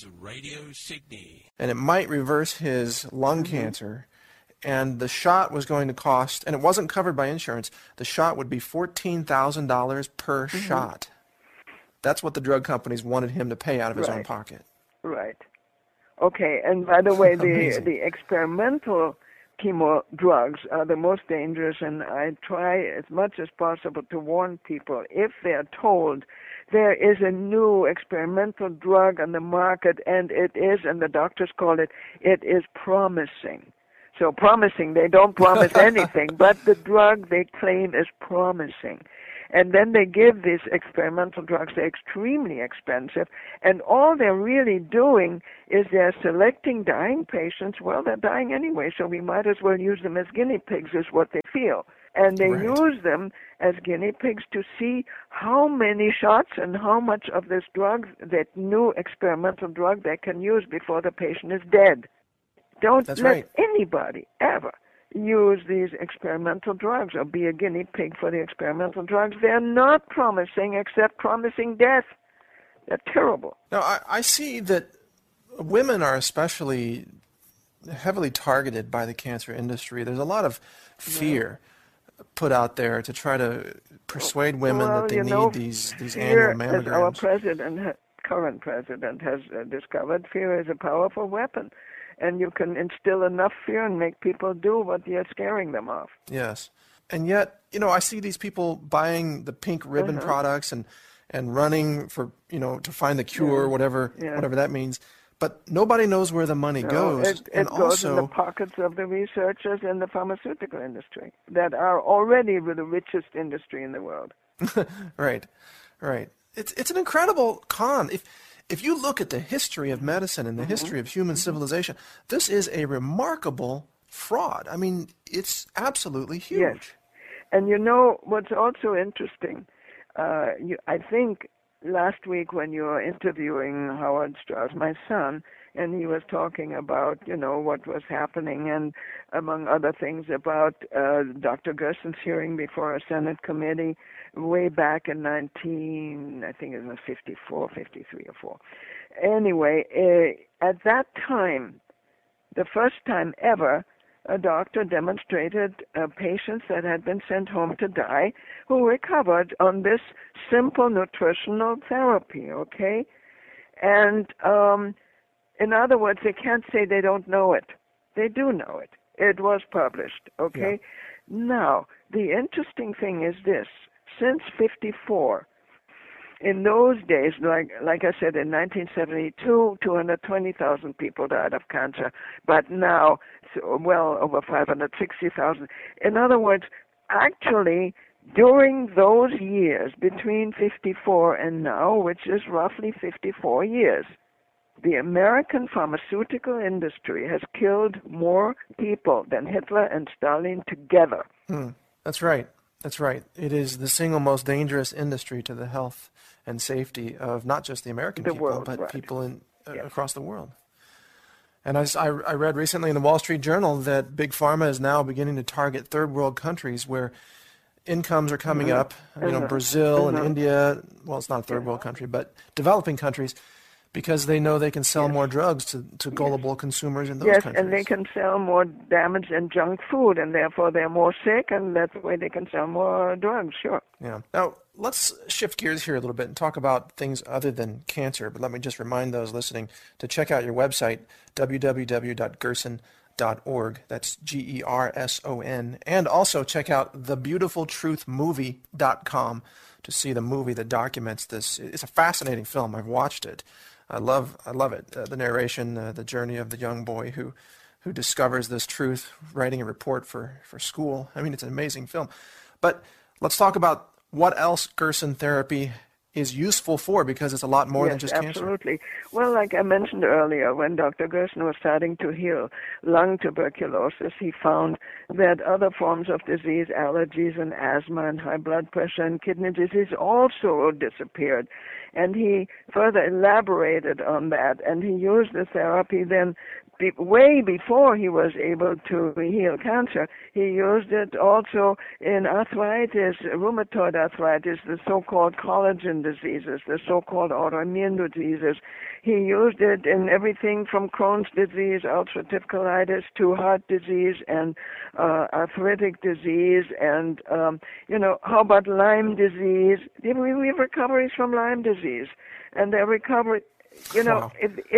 Radio Sydney. And it might reverse his lung cancer. And the shot was going to cost, and it wasn't covered by insurance, the shot would be $14,000 per shot. That's what the drug companies wanted him to pay out of his own pocket. Right. Okay, and by the way, the experimental chemo drugs are the most dangerous, and I try as much as possible to warn people, if they're told there is a new experimental drug on the market, and it is, and the doctors call it, it is promising. So promising, they don't promise anything, but the drug they claim is promising. And then they give these experimental drugs. They're extremely expensive. And all they're really doing is they're selecting dying patients. Well, they're dying anyway, so we might as well use them as guinea pigs, is what they feel. And they use them as guinea pigs to see how many shots and how much of this drug, that new experimental drug, they can use before the patient is dead. Don't let anybody ever use these experimental drugs or be a guinea pig for the experimental drugs. They're not promising except promising death. They're terrible. Now, I see that women are especially heavily targeted by the cancer industry. There's a lot of fear put out there to try to persuade women that they need these annual mammograms. As our current president has discovered, fear is a powerful weapon. And you can instill enough fear and make people do what you're scaring them of. Yes. And yet, I see these people buying the pink ribbon products and running for, to find the cure, whatever that means. But nobody knows where the money goes. It goes in the pockets of the researchers in the pharmaceutical industry that are already the richest industry in the world. Right. It's an incredible con. If you look at the history of medicine and the history of human civilization, this is a remarkable fraud. I mean, it's absolutely huge. Yes. And what's also interesting, I think last week when you were interviewing Howard Strauss, my son, and he was talking about, what was happening, and among other things about Dr. Gerson's hearing before a Senate committee way back in 54, 53 or 4. Anyway, at that time, the first time ever, a doctor demonstrated patients that had been sent home to die who recovered on this simple nutritional therapy, okay? And in other words, they can't say they don't know it. They do know it. It was published, okay? Yeah. Now, the interesting thing is this. Since 54, in those days, like I said, in 1972, 220,000 people died of cancer, but now, well over 560,000. In other words, actually, during those years, between 54 and now, which is roughly 54 years, the American pharmaceutical industry has killed more people than Hitler and Stalin together. That's right. That's right. It is the single most dangerous industry to the health and safety of not just the American people, but people across the world. And I read recently in the Wall Street Journal that Big Pharma is now beginning to target third world countries where incomes are coming up, Brazil and India, well, it's not a third world country, but developing countries, because they know they can sell more drugs to gullible consumers in those countries. Yes, and they can sell more damaged and junk food, and therefore they're more sick, and that's the way they can sell more drugs, sure. Yeah. Now, let's shift gears here a little bit and talk about things other than cancer, but let me just remind those listening to check out your website, www.gerson.org. That's Gerson, and also check out thebeautifultruthmovie.com to see the movie that documents this. It's a fascinating film. I've watched it. I love it. The narration, the journey of the young boy who discovers this truth, writing a report for school. I mean, it's an amazing film. But let's talk about what else Gerson therapy is useful for, because it's a lot more than just cancer. Absolutely. Well, like I mentioned earlier, when Dr. Gerson was starting to heal lung tuberculosis, he found that other forms of disease, allergies and asthma and high blood pressure and kidney disease also disappeared. And he further elaborated on that, and he used the therapy then way before he was able to heal cancer. He used it also in arthritis, rheumatoid arthritis, the so-called collagen diseases, the so-called autoimmune diseases. He used it in everything from Crohn's disease, ulcerative colitis, to heart disease and arthritic disease, and how about Lyme disease? We have recoveries from Lyme disease, and they're recovered. Wow.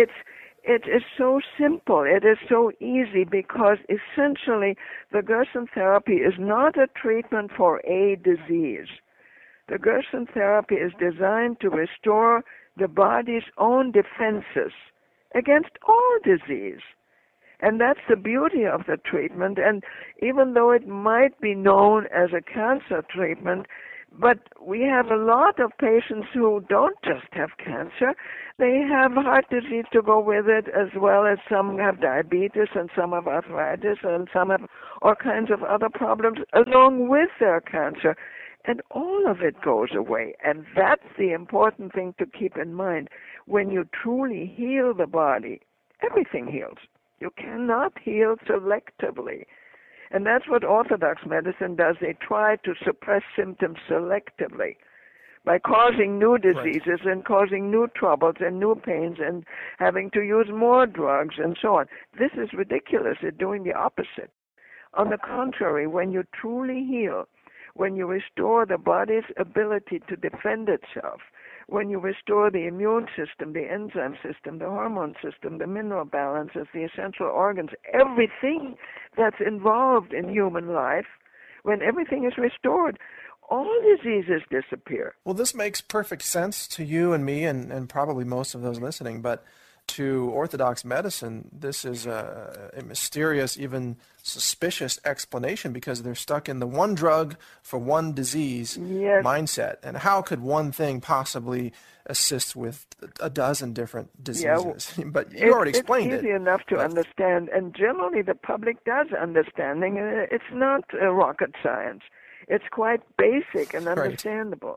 It is so simple. It is so easy because essentially the Gerson therapy is not a treatment for a disease. The Gerson therapy is designed to restore the body's own defenses against all disease. And that's the beauty of the treatment. And even though it might be known as a cancer treatment, but we have a lot of patients who don't just have cancer. They have heart disease to go with it, as well as some have diabetes and some have arthritis and some have all kinds of other problems along with their cancer. And all of it goes away. And that's the important thing to keep in mind. When you truly heal the body, everything heals. You cannot heal selectively. And that's what Orthodox medicine does. They try to suppress symptoms selectively by causing new diseases and causing new troubles and new pains and having to use more drugs and so on. This is ridiculous. They're doing the opposite. On the contrary, when you truly heal, when you restore the body's ability to defend itself, when you restore the immune system, the enzyme system, the hormone system, the mineral balances, the essential organs, everything that's involved in human life, when everything is restored, all diseases disappear. Well, this makes perfect sense to you and me and probably most of those listening, but to Orthodox medicine, this is a mysterious, even suspicious explanation because they're stuck in the one drug for one disease mindset. And how could one thing possibly assist with a dozen different diseases? Yeah, but you already explained it. It's easy enough to understand, and generally the public does understanding. It's not rocket science. It's quite basic and understandable.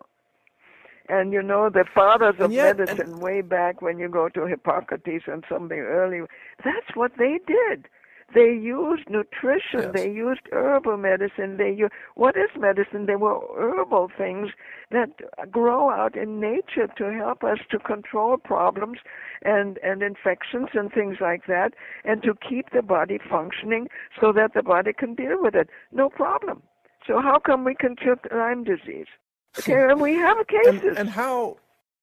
And the fathers of medicine way back when you go to Hippocrates and something early, that's what they did. They used nutrition. Yes. They used herbal medicine. What is medicine? They were herbal things that grow out in nature to help us to control problems and infections and things like that, and to keep the body functioning so that the body can deal with it. No problem. So how come we can cure Lyme disease? Okay, and we have cases. And how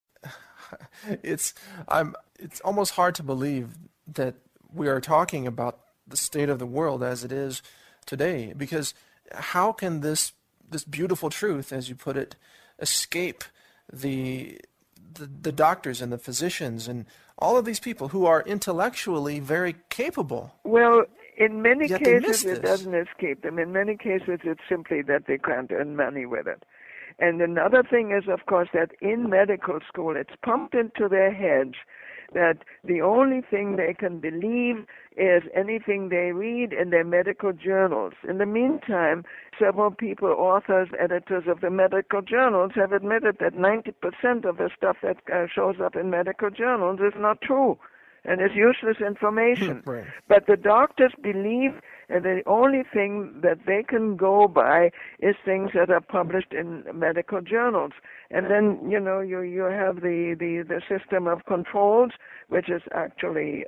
it's almost hard to believe that we are talking about the state of the world as it is today, because how can this beautiful truth, as you put it, escape the doctors and the physicians and all of these people who are intellectually very capable? Well, in many cases it doesn't escape them. In many cases it's simply that they can't earn money with it. And another thing is, of course, that in medical school it's pumped into their heads that the only thing they can believe is anything they read in their medical journals. In the meantime, several people, authors, editors of the medical journals, have admitted that 90% of the stuff that shows up in medical journals is not true and is useless information. Right. But the doctors believe the only thing that they can go by is things that are published in medical journals. And then, you have the system of controls, which is actually,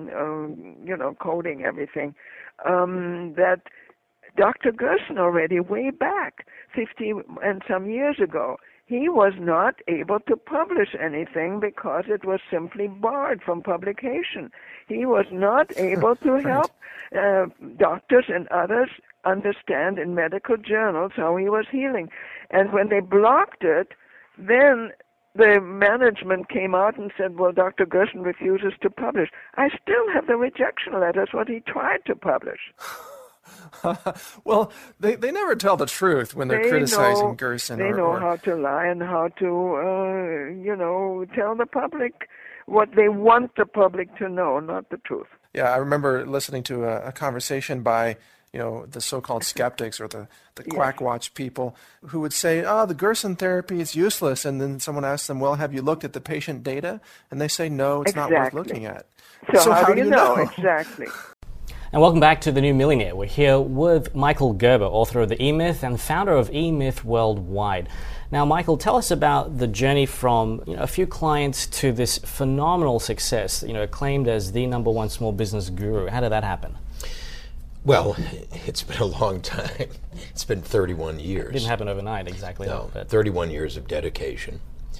coding everything, that Dr. Gerson already way back 50 and some years ago, he was not able to publish anything because it was simply barred from publication. He was not able to help doctors and others understand in medical journals how he was healing. And when they blocked it, then the management came out and said, well, Dr. Gerson refuses to publish. I still have the rejection letters, what he tried to publish. Well, they never tell the truth when they're criticizing Gerson. They know how to lie and how to, tell the public what they want the public to know, not the truth. Yeah, I remember listening to a conversation by the so-called skeptics or the quack watch people who would say, oh, the Gerson therapy is useless. And then someone asks them, well, have you looked at the patient data? And they say, no, it's not worth looking at. So how do you know? Exactly. And welcome back to The New Millionaire. We're here with Michael Gerber, author of The E-Myth and founder of E-Myth Worldwide. Now, Michael, tell us about the journey from a few clients to this phenomenal success, acclaimed as the #1 small business guru. How did that happen? Well, it's been a long time. It's been 31 years. It didn't happen overnight, exactly. No, 31 years of dedication.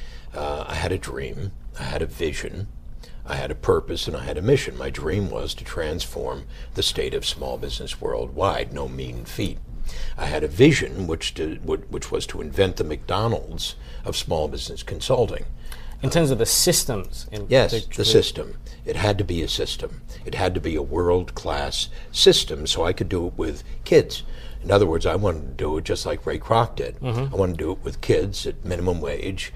I had a dream. I had a vision. I had a purpose and I had a mission. My dream was to transform the state of small business worldwide. No mean feat. I had a vision which was to invent the McDonald's of small business consulting. In terms of the systems? Yes, the system. It had to be a system. It had to be a world-class system so I could do it with kids. In other words, I wanted to do it just like Ray Kroc did. I wanted to do it with kids at minimum wage,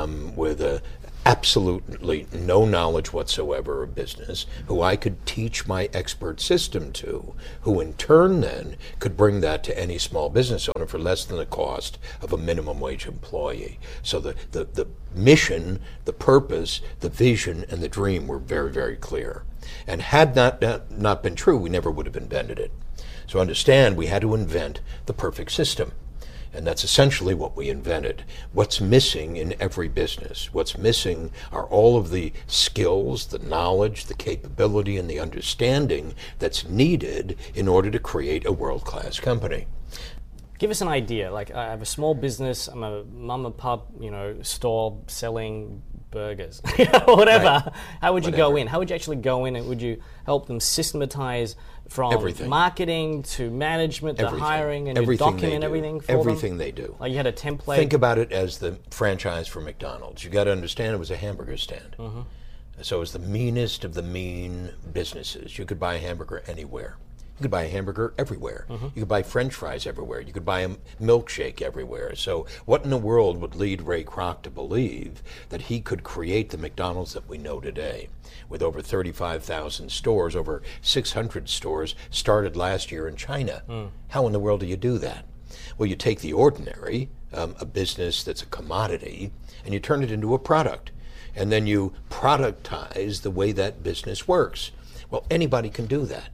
with absolutely no knowledge whatsoever of business, who I could teach my expert system to, who in turn then could bring that to any small business owner for less than the cost of a minimum wage employee. So the mission, the purpose, the vision, and the dream were very, very clear. And had not been true, we never would have invented it. So understand, we had to invent the perfect system. And that's essentially what we invented. What's missing in every business? What's missing are all of the skills, the knowledge, the capability, and the understanding that's needed in order to create a world-class company. Give us an idea. Like, I have a small business, I'm a mom and pop, store selling burgers, whatever. Right. How would you go in? How would you actually go in, and would you help them systematize from marketing to management, the hiring, and you document everything for them? Everything they do. Like you had a template? Think about it as the franchise for McDonald's. You got to understand it was a hamburger stand. So it was the meanest of the mean businesses. You could buy a hamburger anywhere. You could buy a hamburger everywhere. You could buy French fries everywhere. You could buy a milkshake everywhere. So what in the world would lead Ray Kroc to believe that he could create the McDonald's that we know today? With over 35,000 stores, over 600 stores started last year in China. How in the world do you do that? Well, you take the ordinary, a business that's a commodity, and you turn it into a product. And then you productize the way that business works. Well, anybody can do that.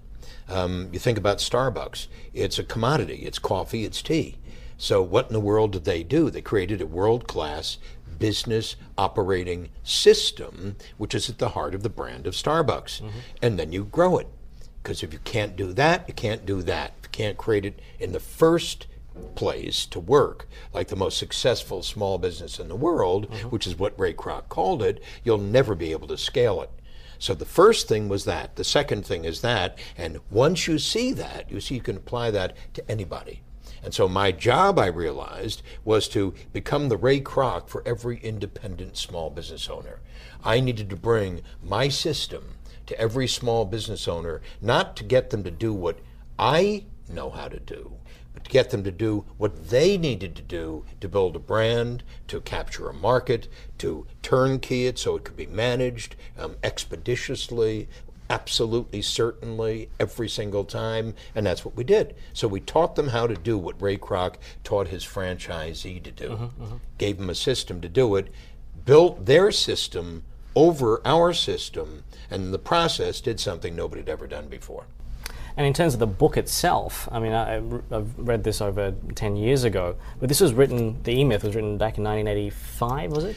You think about Starbucks. It's a commodity. It's coffee. It's tea. So what in the world did they do? They created a world-class business operating system, which is at the heart of the brand of Starbucks. And then you grow it. Because if you can't do that, you can't do that. If you can't create it in the first place to work, like the most successful small business in the world, which is what Ray Kroc called it, you'll never be able to scale it. So the first thing was that. The second thing is that. And once you see that, you can apply that to anybody. And so my job, I realized, was to become the Ray Kroc for every independent small business owner. I needed to bring my system to every small business owner, not to get them to do what I know how to do, but to get them to do what they needed to do to build a brand, to capture a market, to turnkey it so it could be managed expeditiously, absolutely, certainly, every single time, and that's what we did. So we taught them how to do what Ray Kroc taught his franchisee to do, gave them a system to do it, built their system over our system, and in the process did something nobody had ever done before. And in terms of the book itself, I mean, I've read this over 10 years ago, but this was written, the E-Myth was written back in 1985, was it?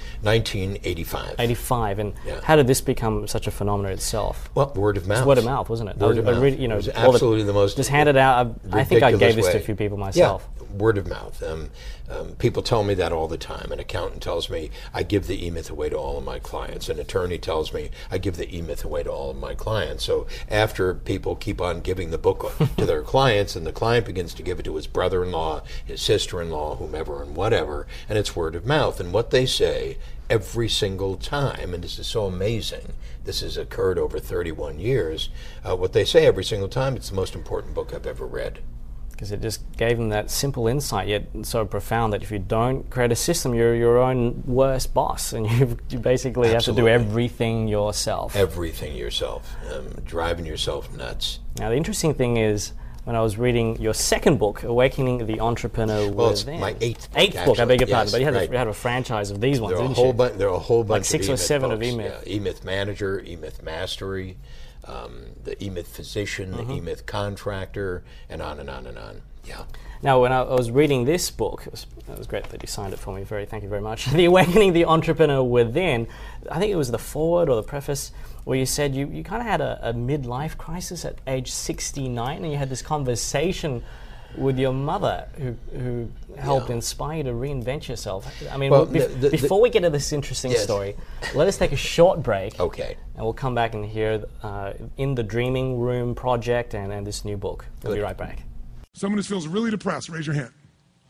1985. 85, and how did this become such a phenomenon itself? Well, word of mouth. It was word of mouth, wasn't it? Word of mouth. It was absolutely the most just handed out. I think I gave this to a few people myself. Yeah, word of mouth. People tell me that all the time. An accountant tells me I give the E-Myth away to all of my clients. An attorney tells me I give the E-Myth away to all of my clients. So after people keep on giving the book to their clients, and the client begins to give it to his brother-in-law, his sister-in-law, whomever and whatever, and it's word of mouth. And what they say every single time, and this is so amazing, this has occurred over 31 years, what they say every single time, it's the most important book I've ever read. Because it just gave them that simple insight, yet so profound, that if you don't create a system, you're your own worst boss, and you basically have to do everything yourself. Everything yourself, driving yourself nuts. Now, the interesting thing is, when I was reading your second book, Awakening the Entrepreneur Within. Well, it's my eighth book, I beg your pardon. Yes, But you had, right. you had a franchise of these ones, There are didn't you? There are a whole bunch like 6 of or 7 books. of eMyth. Yeah, eMyth Manager, eMyth Mastery, the eMyth Physician, the eMyth Contractor, and on and on and on. Yeah. Now, when I was reading this book, it was great that you signed it for me. Thank you very much. The Awakening the Entrepreneur Within, I think it was the foreword or the preface where you said you kind of had a midlife crisis at age 69, and you had this conversation with your mother who helped inspire you to reinvent yourself. I mean, Well, before we get to this interesting story, let us take a short break. Okay. And we'll come back and hear In the Dreaming Room project and this new book. We'll be right back. Someone who feels really depressed, raise your hand.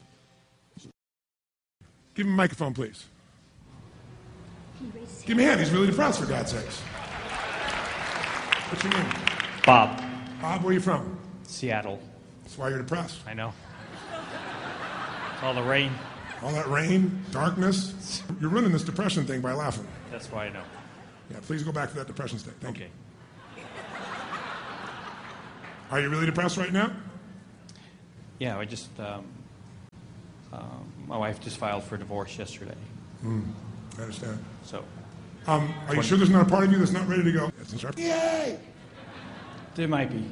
Give him a microphone, please. Give him a hand. He's really depressed, for God's sakes. What's your name? Bob. Bob, where are you from? Seattle. That's why you're depressed. I know. All the rain. All that rain, darkness. You're ruining this depression thing by laughing. That's why I know. Yeah, please go back to that depression state. Thank you. Okay. Are you really depressed right now? Yeah, I just, my wife just filed for divorce yesterday. I understand. So, Are you sure there's not a part of you that's not ready to go? Yay! there might be.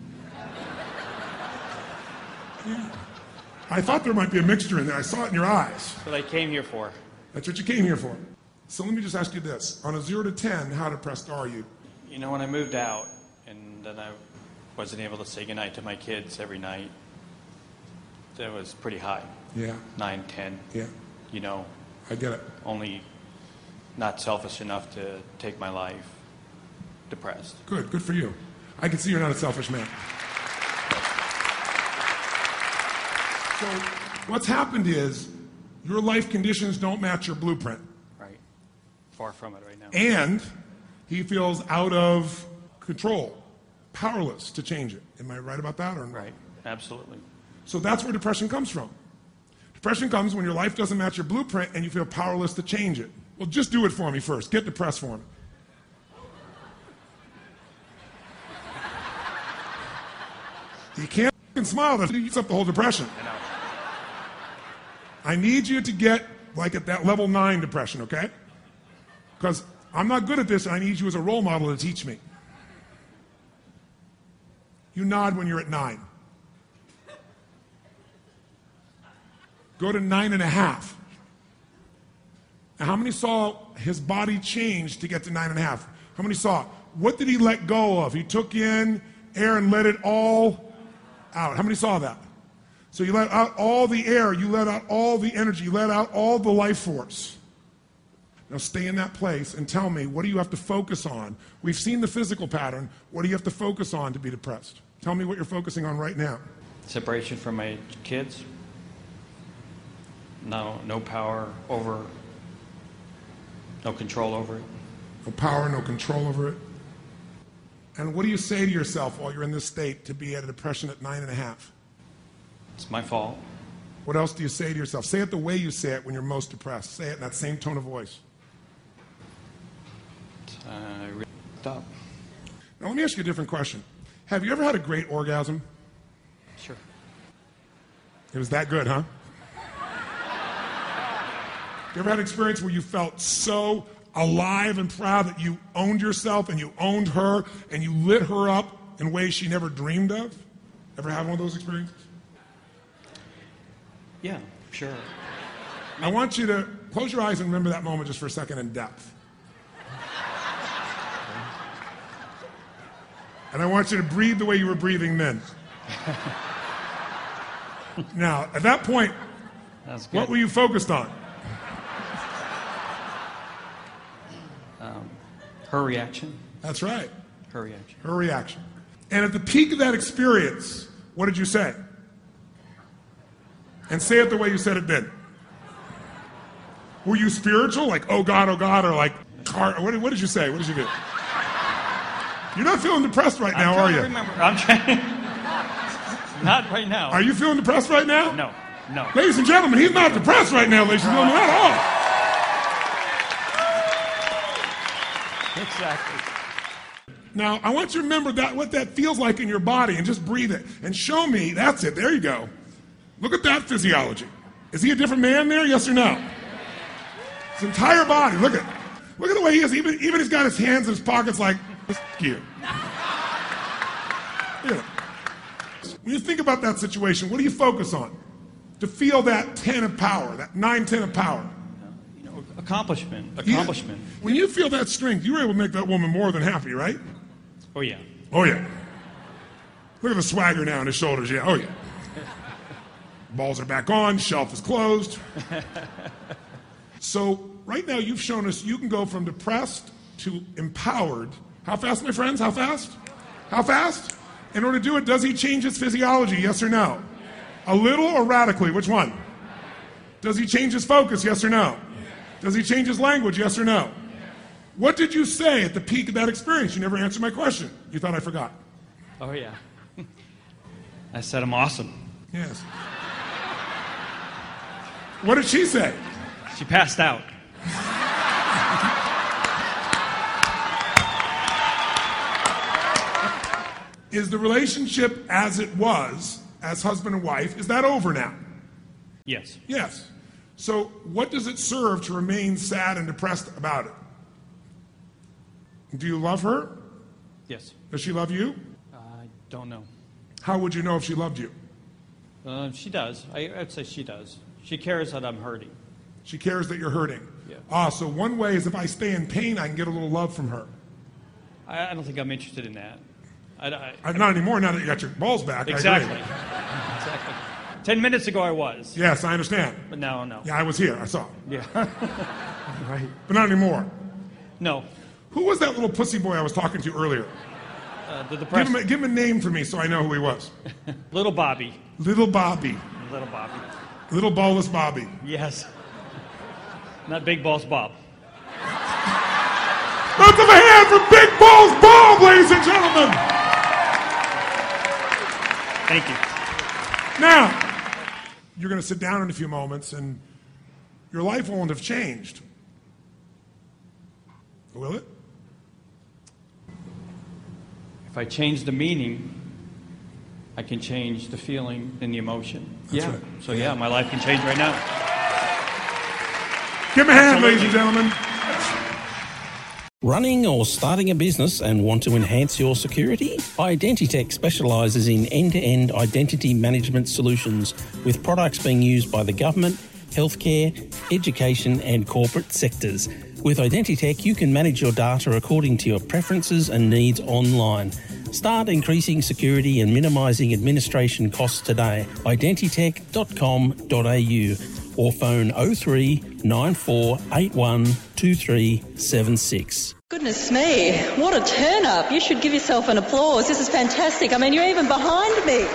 Yeah. I thought there might be a mixture in there. I saw it in your eyes. That's what I came here for. That's what you came here for. So let me just ask you this. On a 0 to 10, how depressed are you? You know, when I moved out and then I wasn't able to say goodnight to my kids every night, that was pretty high. Yeah. 9, 10. Yeah. You know, I get it. only not selfish enough to take my life depressed. Good. Good for you. I can see you're not a selfish man. So what's happened is your life conditions don't match your blueprint. Right. Far from it right now. And he feels out of control, powerless to change it. Am I right about that? Or Right. Absolutely. So that's where depression comes from. Depression comes when your life doesn't match your blueprint and you feel powerless to change it. Well, just do it for me first. Get depressed for me. You can't smile. That eats up the whole depression. I know. I need you to get like at that level 9 depression, okay? Because I'm not good at this and I need you as a role model to teach me. You nod when you're at 9. Go to 9.5. Now, how many saw his body change to get to 9.5? How many saw? What did he let go of? He took in air and let it all out. How many saw that? So you let out all the air, you let out all the energy, you let out all the life force. Now stay in that place and tell me, what do you have to focus on? We've seen the physical pattern. What do you have to focus on to be depressed? Tell me what you're focusing on right now. Separation from my kids. No power over, no control over it. No power, no control over it. And what do you say to yourself while you're in this state to be at a depression at 9.5? It's my fault. What else do you say to yourself? Say it the way you say it when you're most depressed. Say it in that same tone of voice. I really f***ed up. Now let me ask you a different question. Have you ever had a great orgasm? Sure. It was that good, huh? You ever had an experience where you felt so alive and proud that you owned yourself and you owned her and you lit her up in ways she never dreamed of? Ever had one of those experiences? Yeah, sure. I want you to close your eyes and remember that moment just for a second in depth. And I want you to breathe the way you were breathing then. Now, at that point, what were you focused on? Her reaction. That's right. Her reaction. Her reaction. And at the peak of that experience, what did you say? And say it the way you said it then. Were you spiritual? Like, oh God, or like, what did you say? What did you do? You're not feeling depressed right now, are you? I'm trying. Not right now. Are you feeling depressed right now? No. Ladies and gentlemen, he's not depressed right now, ladies and gentlemen, at all. Exactly. Now, I want you to remember what that feels like in your body and just breathe it. And show me, that's it, there you go. Look at that physiology. Is he a different man there, yes or no? His entire body, look at the way he is. Even he's got his hands in his pockets like, you. Yeah. When you think about that situation, what do you focus on? To feel that 10 of power, that 9-10 of power. Accomplishment. Yeah. When you feel that strength, you were able to make that woman more than happy, right? Oh, yeah. Oh, yeah. Look at the swagger now on his shoulders. Yeah, oh, yeah. Balls are back on. Shelf is closed. So right now you've shown us you can go from depressed to empowered. How fast, my friends? How fast? How fast? In order to do it, does he change his physiology, yes or no? A little or radically? Which one? Does he change his focus, yes or no? Does he change his language, yes or no? What did you say at the peak of that experience? You never answered my question. You thought I forgot. Oh, yeah. I said I'm awesome. Yes. What did she say? She passed out. Is the relationship as it was, as husband and wife, is that over now? Yes. Yes. So what does it serve to remain sad and depressed about it? Do you love her? Yes. Does she love you? I don't know. How would you know if she loved you? She does. I'd say she does. She cares that I'm hurting. She cares that you're hurting? Yeah. So one way is if I stay in pain, I can get a little love from her. I don't think I'm interested in that. Not anymore, now that you got your balls back. Exactly. I agree. Exactly. 10 minutes ago I was. Yes, I understand. But now, no. Yeah, I was here. I saw. Yeah. Right. But not anymore. No. Who was that little pussy boy I was talking to earlier? The depressed. Give him a name for me so I know who he was. Little Bobby. Little Bobby. Little Bobby. Little ballless Bobby. Yes. Not Big Balls Bob. Let's have a hand for Big Balls Bob, ladies and gentlemen. Thank you. Now, you're going to sit down in a few moments and your life won't have changed. Will it? If I change the meaning, I can change the feeling and the emotion. That's right. So yeah, my life can change right now. Give him a hand, ladies and gentlemen. Running or starting a business and want to enhance your security? Identitech specialises in end-to-end identity management solutions with products being used by the government, healthcare, education and corporate sectors. With Identitech, you can manage your data according to your preferences and needs online. Start increasing security and minimising administration costs today. Identitech.com.au or phone 03 9481 2376. Goodness me, what a turn up. You should give yourself an applause. This is fantastic. I mean, you're even behind me.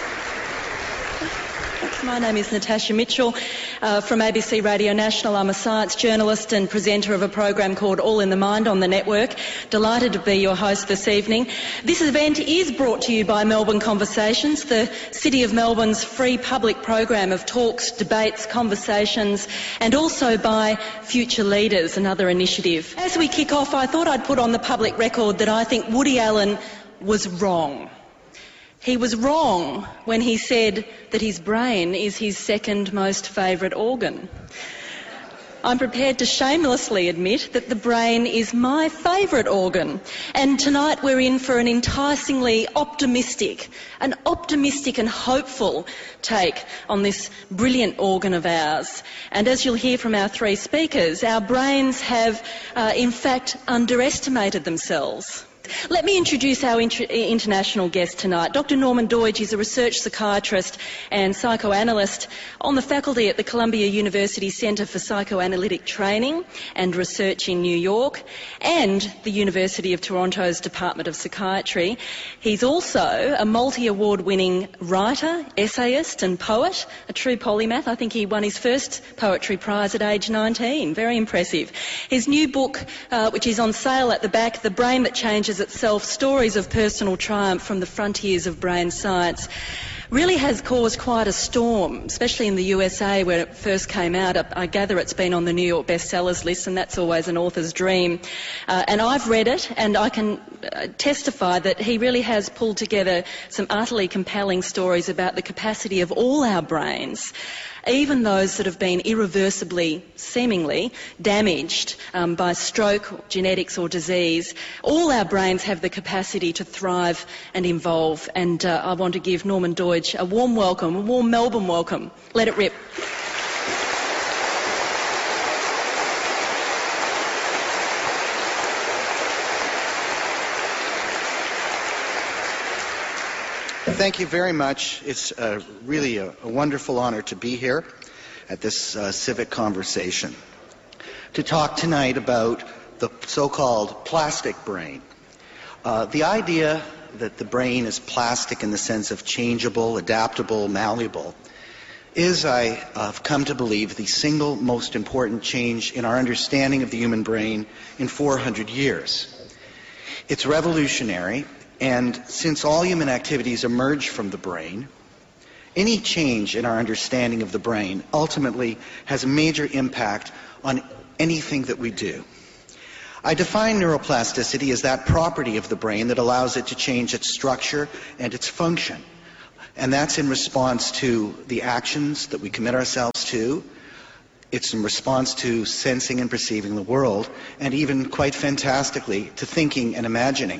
My name is Natasha Mitchell from ABC Radio National. I'm a science journalist and presenter of a program called All in the Mind on the network. Delighted to be your host this evening. This event is brought to you by Melbourne Conversations, the City of Melbourne's free public program of talks, debates, conversations, and also by Future Leaders, another initiative. As we kick off, I thought I'd put on the public record that I think Woody Allen was wrong. He was wrong when he said that his brain is his second most favourite organ. I'm prepared to shamelessly admit that the brain is my favourite organ. And tonight we're in for an enticingly optimistic and hopeful take on this brilliant organ of ours. And as you'll hear from our three speakers, our brains have in fact underestimated themselves. Let me introduce our international guest tonight. Dr. Norman Doidge is a research psychiatrist and psychoanalyst on the faculty at the Columbia University Centre for Psychoanalytic Training and Research in New York and the University of Toronto's Department of Psychiatry. He's also a multi-award winning writer, essayist and poet, a true polymath. I think he won his first poetry prize at age 19. Very impressive. His new book, which is on sale at the back, The Brain That Changes Itself, Stories of Personal Triumph from the Frontiers of Brain Science, really has caused quite a storm, especially in the USA when it first came out. I gather it's been on the New York bestsellers list, and that's always an author's dream. And I've read it, and I can testify that he really has pulled together some utterly compelling stories about the capacity of all our brains, even those that have been irreversibly, seemingly, damaged by stroke, genetics or disease. All our brains have the capacity to thrive and evolve, and I want to give Norman Doidge a warm welcome, a warm Melbourne welcome. Let it rip. Thank you very much. It's really a wonderful honor to be here at this civic conversation to talk tonight about the so-called plastic brain. The idea that the brain is plastic in the sense of changeable, adaptable, malleable is, I've come to believe, the single most important change in our understanding of the human brain in 400 years. It's revolutionary. And since all human activities emerge from the brain, any change in our understanding of the brain ultimately has a major impact on anything that we do. I define neuroplasticity as that property of the brain that allows it to change its structure and its function. And that's in response to the actions that we commit ourselves to. It's in response to sensing and perceiving the world, and even, quite fantastically, to thinking and imagining.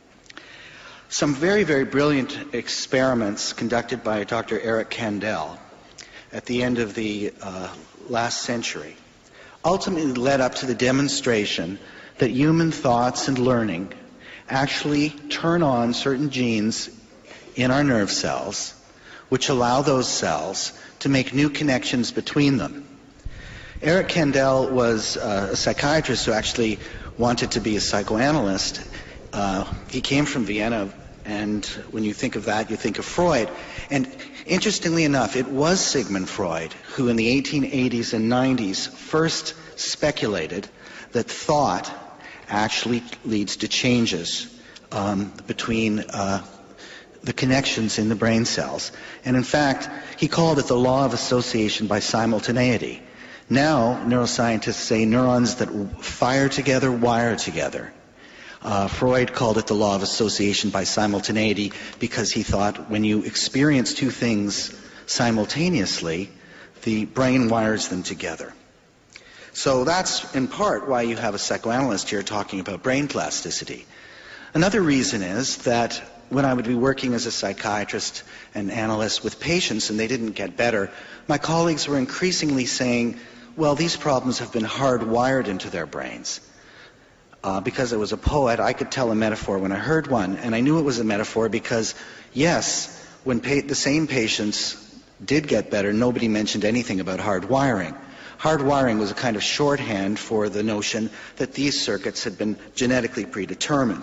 Some very, very brilliant experiments conducted by Dr. Eric Kandel at the end of the last century ultimately led up to the demonstration that human thoughts and learning actually turn on certain genes in our nerve cells which allow those cells to make new connections between them. Eric Kandel was a psychiatrist who actually wanted to be a psychoanalyst. He came from Vienna, and when you think of that, you think of Freud. And interestingly enough, it was Sigmund Freud who in the 1880s and 90s first speculated that thought actually leads to changes between the connections in the brain cells. And in fact, he called it the law of association by simultaneity. Now, neuroscientists say neurons that fire together wire together. Freud called it the law of association by simultaneity because he thought when you experience two things simultaneously, the brain wires them together. So that's in part why you have a psychoanalyst here talking about brain plasticity. Another reason is that when I would be working as a psychiatrist and analyst with patients and they didn't get better, my colleagues were increasingly saying, well, these problems have been hardwired into their brains. Because I was a poet, I could tell a metaphor when I heard one, and I knew it was a metaphor because, yes, when the same patients did get better, nobody mentioned anything about hardwiring. Hardwiring was a kind of shorthand for the notion that these circuits had been genetically predetermined.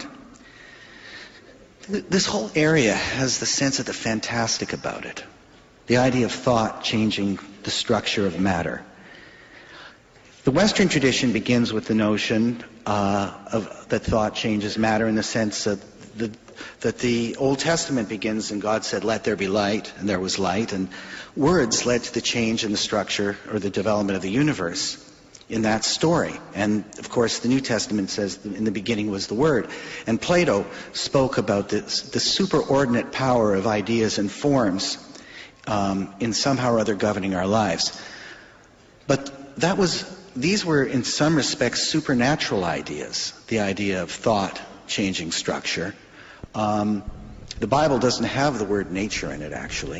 This whole area has the sense of the fantastic about it, the idea of thought changing the structure of matter. The Western tradition begins with the notion that thought changes matter in the sense that the Old Testament begins and God said, let there be light, and there was light, and words led to the change in the structure or the development of the universe in that story. And of course the New Testament says in the beginning was the Word. And Plato spoke about the superordinate power of ideas and forms in somehow or other governing our lives. But these were in some respects supernatural ideas, the idea of thought changing structure. The Bible doesn't have the word nature in it, actually.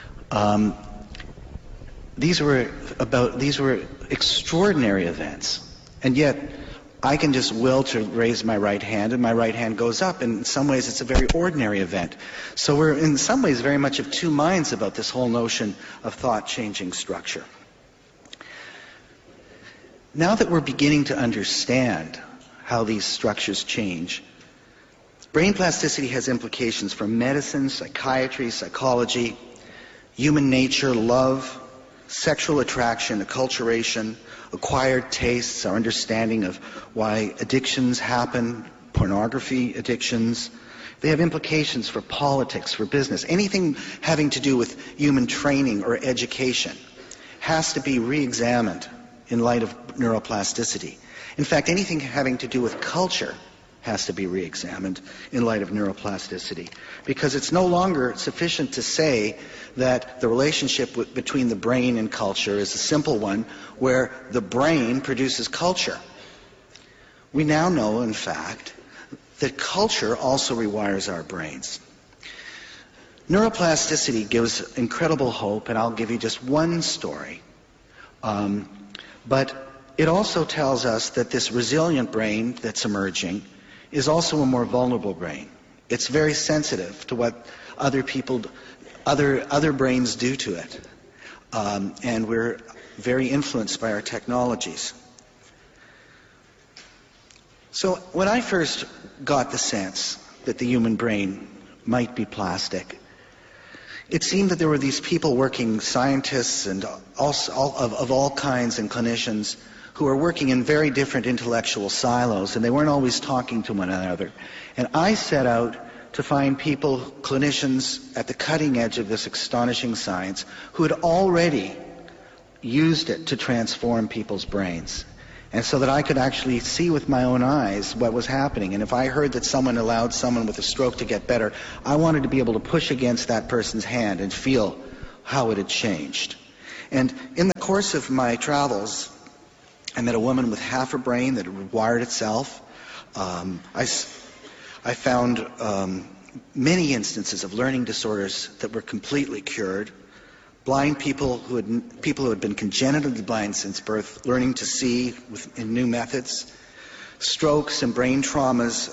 These were extraordinary events, and yet I can just will to raise my right hand, and my right hand goes up, and in some ways it's a very ordinary event. So we're in some ways very much of two minds about this whole notion of thought changing structure. Now that we're beginning to understand how these structures change, brain plasticity has implications for medicine, psychiatry, psychology, human nature, love, sexual attraction, acculturation, acquired tastes, our understanding of why addictions happen, pornography addictions. They have implications for politics, for business. Anything having to do with human training or education has to be re-examined in light of neuroplasticity. In fact, anything having to do with culture has to be re-examined in light of neuroplasticity, because it's no longer sufficient to say that the relationship between the brain and culture is a simple one where the brain produces culture. We now know, in fact, that culture also rewires our brains. Neuroplasticity gives incredible hope, and I'll give you just one story. But it also tells us that this resilient brain that's emerging is also a more vulnerable brain. It's very sensitive to what other brains do to it. And we're very influenced by our technologies. So when I first got the sense that the human brain might be plastic, it seemed that there were these people working, scientists and of all kinds and clinicians, who are working in very different intellectual silos, and they weren't always talking to one another. And I set out to find people, clinicians, at the cutting edge of this astonishing science who had already used it to transform people's brains. And so that I could actually see with my own eyes what was happening. And if I heard that someone allowed someone with a stroke to get better, I wanted to be able to push against that person's hand and feel how it had changed. And in the course of my travels, I met a woman with half a brain that had wired itself. I found many instances of learning disorders that were completely cured. Blind people who had been congenitally blind since birth, learning to see in new methods. Strokes and brain traumas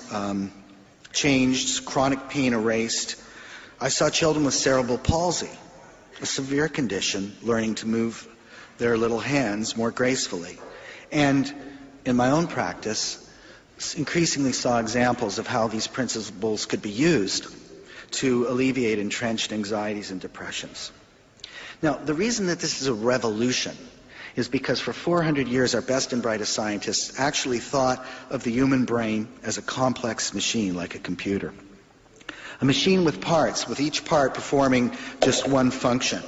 changed, chronic pain erased. I saw children with cerebral palsy, a severe condition, learning to move their little hands more gracefully. And in my own practice, increasingly saw examples of how these principles could be used to alleviate entrenched anxieties and depressions. Now, the reason that this is a revolution is because for 400 years our best and brightest scientists actually thought of the human brain as a complex machine, like a computer. A machine with parts, with each part performing just one function.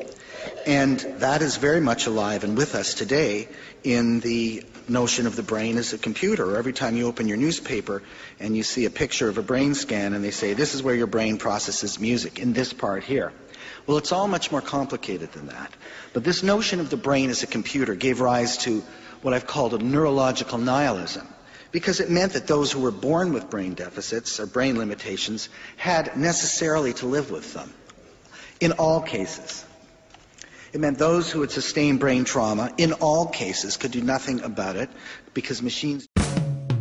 And that is very much alive and with us today in the notion of the brain as a computer. Every time you open your newspaper and you see a picture of a brain scan and they say, this is where your brain processes music, in this part here. Well, it's all much more complicated than that. But this notion of the brain as a computer gave rise to what I've called a neurological nihilism, because it meant that those who were born with brain deficits or brain limitations had necessarily to live with them, in all cases. It meant those who had sustained brain trauma, in all cases, could do nothing about it because machines